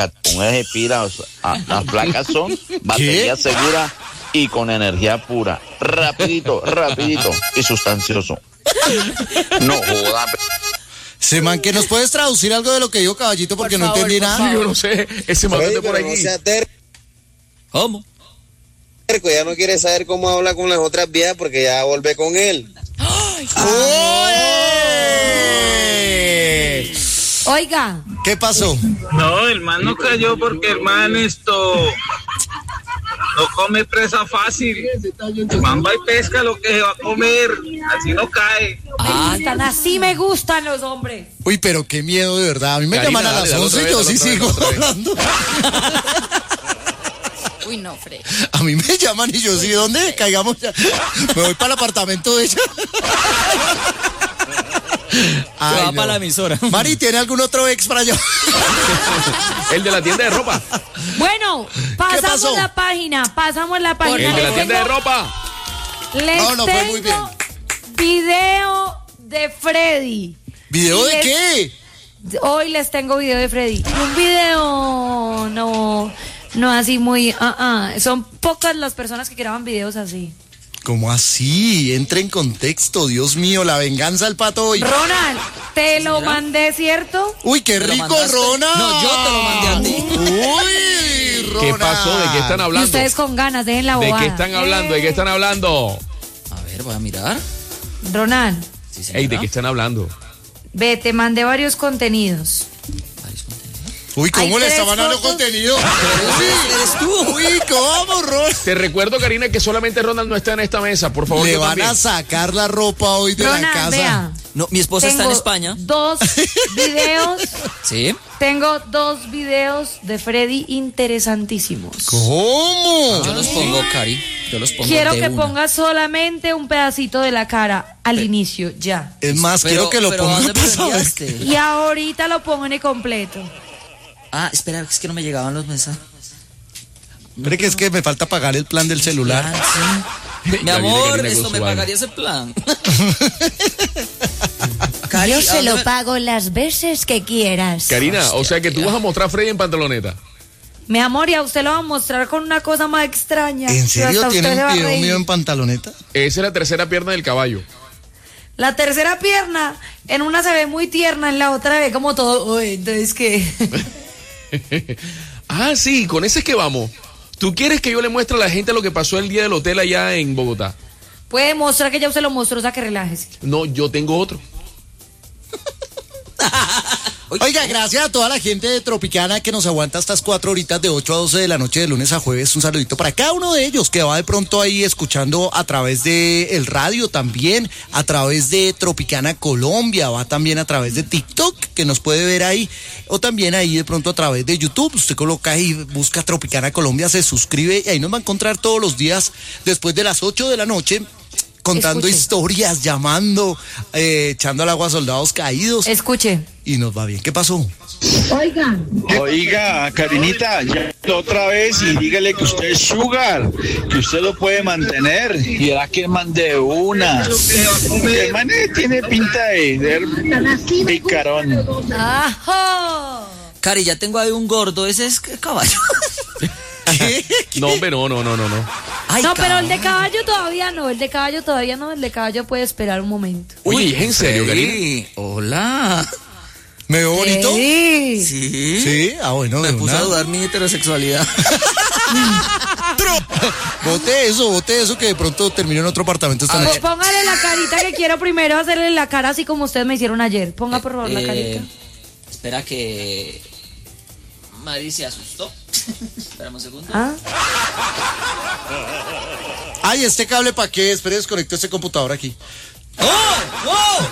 placas, póngase pilas. Las placas son batería segura y con energía pura. Rapidito y sustancioso. No joda. Seman, ¿que nos puedes traducir algo de lo que dijo Caballito? Porque no entendí nada. Yo no sé, ese man de por aquí. ¿Cómo? Ya no quiere saber cómo habla con las otras viejas porque ya volvé con él. Oiga. ¿Qué pasó? No, el man no cayó porque el man no come presa fácil. El man va y pesca lo que se va a comer. Así no cae. Así me gustan los hombres. Uy, pero qué miedo, de verdad. A mí me llaman a las 11 y yo sí sigo hablando. Uy, no, Fred. A mí me llaman y yo sí, ¿dónde? Caigamos ya. Me voy para el apartamento de ella. Ay, va para la emisora. Mari, ¿tiene algún otro ex para yo? El de la tienda de ropa. Bueno, pasamos la página. El de la tienda de ropa. Les fue muy bien. Video de Freddy. ¿Video de qué? Hoy les tengo video de Freddy. Un video no así muy... Son pocas las personas que graban videos así. ¿Cómo así? Entra en contexto, Dios mío, la venganza del pato hoy. Ronald, te lo mandé, ¿cierto? Uy, qué rico, Ronald. No, yo te lo mandé a ti. Uy, Ronald. ¿Qué pasó? ¿De qué están hablando? Y ustedes con ganas, dejen la bobada. ¿De qué están hablando? ¿De qué están hablando? A ver, voy a mirar. Ronald. Sí, Ey, ¿de qué están hablando? Ve, te mandé varios contenidos. Uy, ¿cómo le estaban dando contenido? ¿Eres tú? Uy, ¿cómo, Ronald? Te recuerdo, Karina, que solamente Ronald no está en esta mesa. Por favor, le yo van también. a sacar la ropa hoy de Ronald, la casa. Vea, No, mi esposa está en España. 2 videos. Sí. Tengo 2 videos de Freddy interesantísimos. ¿Cómo? Yo los pongo, Cari. Yo los pongo. Quiero de que una. pongas solamente un pedacito de la cara al inicio, ya. Es más, quiero que lo pero ponga ¿dónde me para saber. enviaste? Y ahorita lo pongo en el completo. Espera, es que no me llegaban los mensajes. Hombre, que es que me falta pagar el plan del celular. Sí. Mi La vida amor, Karina esto con me su pagaría ese plan. Cari, Yo se lo pago las veces que quieras. Karina, o sea que tú vas a mostrar a Freddy en pantaloneta. Mi amor, y a usted lo va a mostrar con una cosa más extraña. ¿En serio tiene un video reír. mío en pantaloneta? Esa es la tercera pierna del caballo. La tercera pierna, en una se ve muy tierna, en la otra ve como todo. Uy, entonces, ¿qué? Sí, con ese es que vamos. ¿Tú quieres que yo le muestre a la gente lo que pasó el día del hotel allá en Bogotá? Puede mostrar que ya usted lo mostró, o sea, que relájese. No, yo tengo otro. Oiga, gracias a toda la gente de Tropicana que nos aguanta estas 4 horitas de 8 a 12 de la noche de lunes a jueves. Un saludito para cada uno de ellos que va de pronto ahí escuchando a través de el radio también, a través de Tropicana Colombia, va también a través de TikTok que nos puede ver ahí, o también ahí de pronto a través de YouTube. Usted coloca ahí, busca Tropicana Colombia, se suscribe y ahí nos va a encontrar todos los días después de las 8 de la noche. Contando historias, llamando, echando al agua a soldados caídos. Escuche. Y nos va bien. ¿Qué pasó? Oiga, Karinita, ya otra vez y dígale que usted es sugar, que usted lo puede mantener. Y hará que el man de una. El man tiene pinta de ser picarón. ¡Ajo! Cari, ya tengo ahí un gordo, ese es caballo. ¿Qué? No, hombre, no. Ay, No, pero el de caballo todavía no, el de caballo puede esperar un momento. Uy, ¿es en serio, Karina? Sí. Hola. ¿Me veo bonito? Sí. Sí. Sí, bueno, Me de puse una. a dudar mi heterosexualidad. Bote eso que de pronto terminó en otro apartamento esta noche. Póngale la carita que quiero primero hacerle la cara así como ustedes me hicieron ayer. Ponga por favor la carita. Espera que Mari se asustó. Espérame un segundo. Ay, ¿este cable para qué? Espere, desconecto este computador aquí. ¡Oh!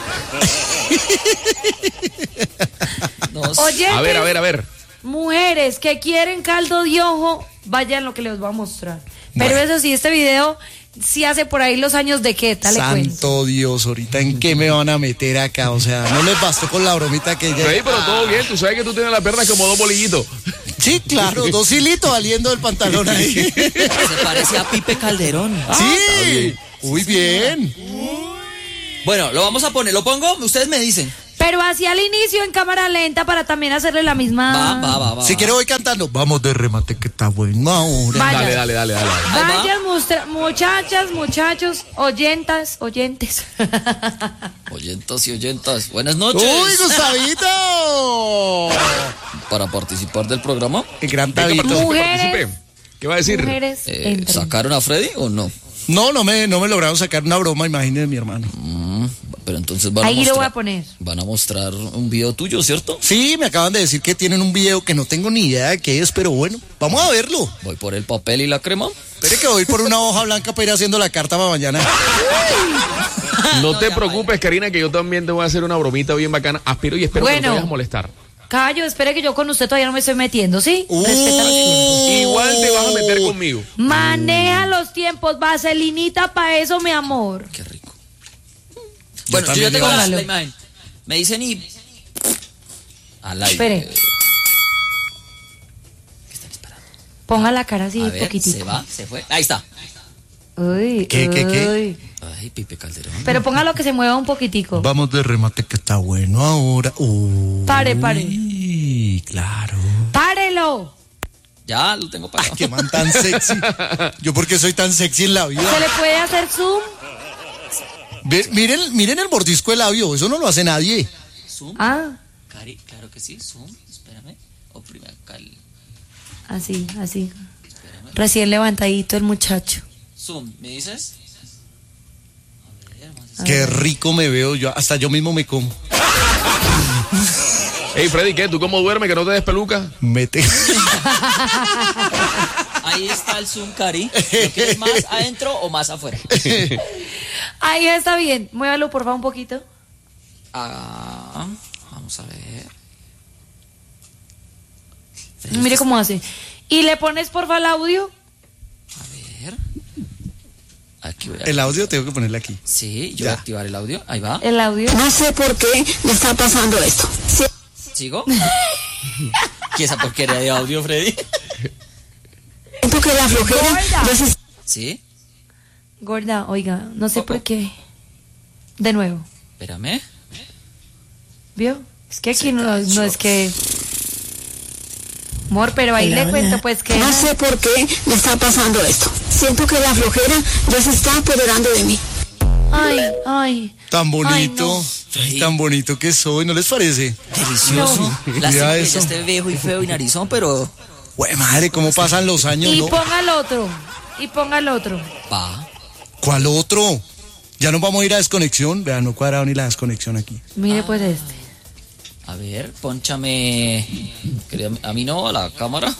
¡Wow! No sé. Oye, A ver. mujeres que quieren caldo de ojo, vayan lo que les voy a mostrar. Pero Bueno. eso sí, este video sí hace por ahí los años de qué, tal le cuento. Santo Dios, ahorita en qué me van a meter acá, o sea, no les bastó con la bromita que ella... Freddy, pero todo bien, tú sabes que tú tienes las piernas como 2 bolillitos. Sí, claro, 2 hilitos saliendo del pantalón ahí. Se parece a Pipe Calderón. Sí, muy bien. Bueno, lo vamos a poner, ¿lo pongo? Ustedes me dicen. Pero Pero hacia el inicio en cámara lenta para también hacerle la misma. Va. Si quiere voy cantando. Vamos de remate que está bueno ahora. Vaya. Dale. Vayan, muchachas, muchachos, oyentes. Oyentas y oyentas, buenas noches. ¡Uy, Gustavito! Para participar del programa, El gran Venga, Tabito. Mujeres. ¿Qué va a decir? Mujeres, entren. ¿sacaron a Freddy o no? No me lograron sacar una broma, imagínese mi hermano. Pero entonces van a Ahí mostrar. lo voy a poner. Van a mostrar un video tuyo, ¿cierto? Sí, me acaban de decir que tienen un video que no tengo ni idea de qué es, pero bueno, vamos a verlo. Voy por el papel y la crema. Espere que voy por una hoja blanca para ir haciendo la carta para mañana. No te preocupes, Karina, que yo también te voy a hacer una bromita bien bacana. Aspiro y espero que no te vayas a molestar. Caballo, espere que yo con usted todavía no me estoy metiendo, ¿sí? Respeta los tiempos. Igual te vas a meter conmigo. Maneja los tiempos, vaselinita para eso, mi amor. Qué rico. Bueno, yo ya tengo la imagen. Me dicen y... al aire. Espere. ¿Qué están esperando? Ponga la cara así A de ver, poquitito. se va, se fue. Ahí está. Uy, ¿Qué? uy. Ay, Pipe Calderón. Pero póngalo que se mueva un poquitico. Vamos de remate que está bueno ahora. Pare. Sí, claro. ¡Párelo! Ya lo tengo parado. Qué man tan sexy. Yo porque soy tan sexy en la vida. ¿Se le puede hacer zoom? Miren el mordisco del labio, eso no lo hace nadie. Zoom. Ah, Cari, claro que sí. Zoom. Espérame. Oprime acá el... así. Recién levantadito el muchacho. Zoom. ¿Me dices? A ver, vamos a Qué rico me veo yo, hasta yo mismo me como. Ey, Freddy, ¿qué? ¿Tú cómo duermes que no te des peluca? Mete. Ahí está el zoom, Cari. ¿Lo quieres más adentro o más afuera? Ahí está bien. Muévalo, por favor, un poquito. Vamos a ver. Mire cómo hace. ¿Y le pones, porfa, el audio? A ver. Aquí voy a... El audio tengo que ponerle aquí. Sí, yo Ya. voy a activar el audio. Ahí va. El audio. No sé por qué me está pasando esto. ¿Sigo? ¿Qué esa porquería de audio, Freddy? Siento que la flojera Gorda. ya se... ¿Sí? Gorda, oiga, no sé por qué. De nuevo. Espérame. ¿Vio? Es que aquí no es que... Amor, pero ahí le cuento pues que... No sé por qué me está pasando esto. Siento que la flojera ya se está apoderando de mí. Ay. Tan bonito, Ay, tan bonito que soy, ¿no les parece? Delicioso. Mira Lástima que eso. ya esté viejo y feo y narizón, pero... Güey, madre, ¿cómo pasan los años, Y no? ponga el otro. Va. ¿Cuál otro? Ya nos vamos a ir a desconexión. Vean, no cuadrado ni la desconexión aquí. Mire pues este. A ver, pónchame... A mí no, a la cámara.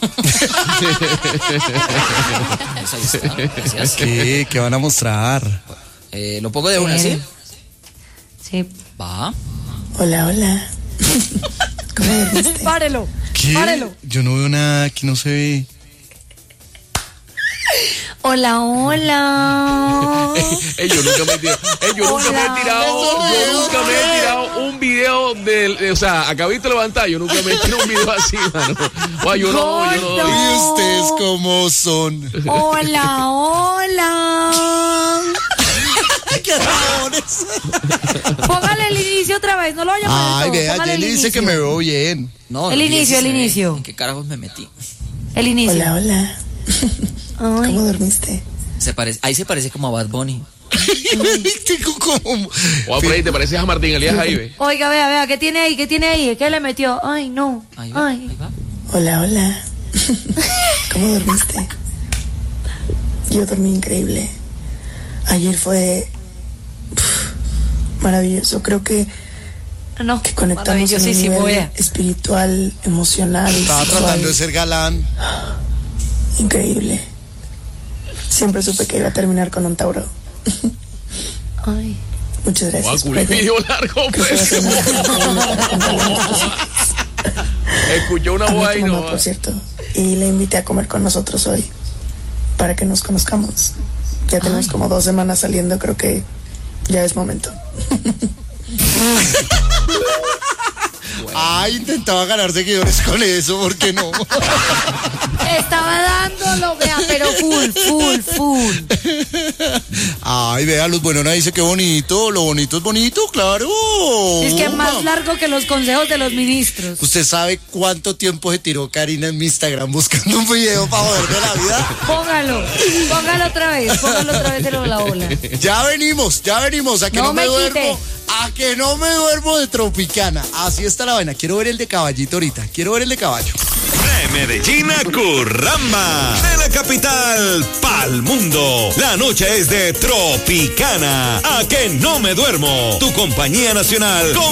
Pues ahí está, gracias. ¿Qué van a mostrar? ¿Lo pongo de una, sí? Sí. Va. Hola. ¿Cómo dormiste? Párelo. ¿Qué? Párelo. Yo no veo nada, aquí no se ve. Hola. Yo nunca me he tirado un video o sea, acabito de levantar, yo nunca me he tirado un video así, mano. Yo no. ¿Y ustedes cómo son? Hola. ¡Qué rabones! Póngale el inicio otra vez, no lo vaya a poner Ay, todo. vea, Póngale Jenny el dice que inicio. me veo bien. No, El no inicio, digas, el inicio. ¿En qué carajos me metí? El inicio. Hola. Ay. ¿Cómo dormiste? Ahí se parece como a Bad Bunny. Tengo como... O Freddy, ¿te pareces a Martín Elías Jaibe? Oiga, vea, ¿qué tiene ahí? ¿Qué le metió? Ay, no. Ahí va, Ay. ahí va. Hola. ¿Cómo dormiste? Yo dormí increíble. Ayer fue maravilloso. Creo que No, conectamos en un maravillosísimo, nivel vea. espiritual, emocional, Estaba sexual. tratando de ser galán. Increíble. Siempre supe que iba a terminar con un Tauro. Ay. Muchas gracias. Culé Freddy. video largo, Creo que va a ser pues. una gran contar con nosotros. Escuchó una Amé voz a ahí, tu mamá, no. por cierto, y le invité a comer con nosotros hoy para que nos conozcamos. Ya tenemos como 2 semanas saliendo, creo que ya es momento. Ay, intentaba ganar seguidores con eso, ¿por qué no? Estaba dándolo, vea, pero full. Ay, vea, Luz Buenona dice que bonito, lo bonito es bonito, claro. Es que es más largo que los consejos de los ministros. ¿Usted sabe cuánto tiempo se tiró Karina en mi Instagram buscando un video para joderme la vida? Póngalo otra vez de la ola. Ya venimos, a que no me duermo. A que no me duermo de Tropicana. Así está la vaina. Quiero ver el de caballito ahorita. Quiero ver el de caballo. De Medellín a Curramba. De la capital pa'l mundo. La noche es de Tropicana. A que no me duermo. Tu compañía nacional.